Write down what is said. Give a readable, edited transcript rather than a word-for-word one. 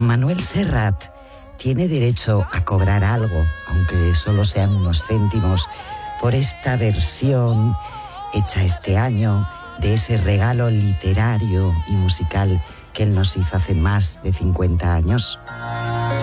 Manuel Serrat tiene derecho a cobrar algo, aunque solo sean unos céntimos, por esta versión hecha este año de ese regalo literario y musical que él nos hizo hace más de 50 años.